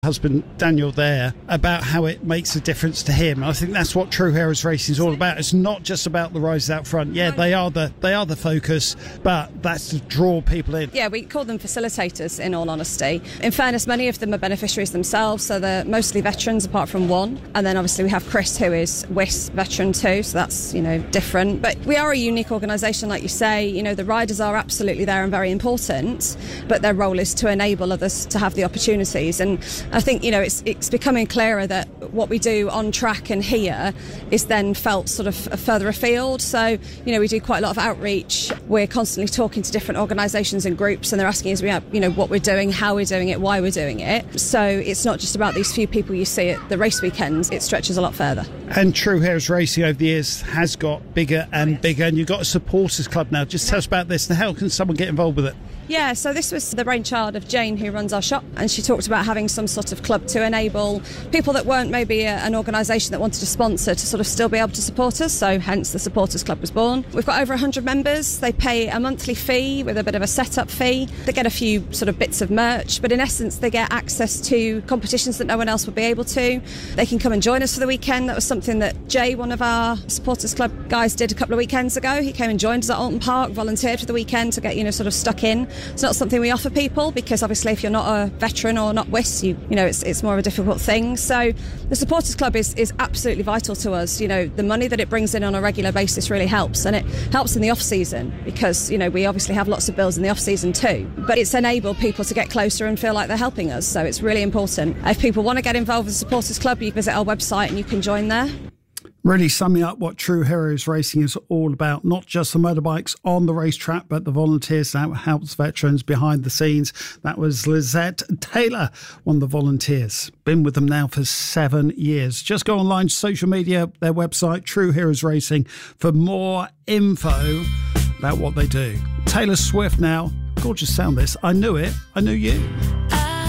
husband Daniel there about how it makes a difference to him. I think that's what True Heroes Racing is all about. It's not just about the riders out front. Yeah, they are the focus, but that's to draw people in. Yeah, we call them facilitators, in all honesty. In fairness, many of them are beneficiaries themselves, so they're mostly veterans apart from one. And then obviously we have Chris, who is WIS veteran too, so that's, different. But we are a unique organisation, like you say. The riders are absolutely there and very important, but their role is to enable others to have the opportunities. And I think, it's becoming clearer that what we do on track and here is then felt sort of further afield. So, we do quite a lot of outreach. We're constantly talking to different organisations and groups, and they're asking us about, what we're doing, how we're doing it, why we're doing it. So it's not just about these few people you see at the race weekends, it stretches a lot further. And True Heroes Racing over the years has got bigger and bigger, and you've got a supporters club now. Just tell us about this and how can someone get involved with it? Yeah, so this was the brainchild of Jane, who runs our shop, and she talked about having some sort of club to enable people that weren't maybe an organisation that wanted to sponsor to sort of still be able to support us, so hence the Supporters Club was born. We've got over 100 members. They pay a monthly fee with a bit of a set-up fee. They get a few sort of bits of merch, but in essence they get access to competitions that no one else would be able to. They can come and join us for the weekend. That was something that Jay, one of our Supporters Club guys, did a couple of weekends ago. He came and joined us at Alton Park, volunteered for the weekend to get, sort of stuck in. It's not something we offer people because obviously if you're not a veteran or not WIS, it's more of a difficult thing. So the Supporters Club is absolutely vital to us. The money that it brings in on a regular basis really helps, and it helps in the off season because we obviously have lots of bills in the off season too, but it's enabled people to get closer and feel like they're helping us, so it's really important. If people want to get involved with the Supporters Club, you can visit our website and you can join there. Really summing up what True Heroes Racing is all about, not just the motorbikes on the racetrack, but the volunteers that helps veterans behind the scenes. That was Lizette Taylor, one of the volunteers. Been with them now for 7 years. Just go online, social media, their website, True Heroes Racing, for more info about what they do. Taylor Swift now. Gorgeous sound this. I knew it. I knew you.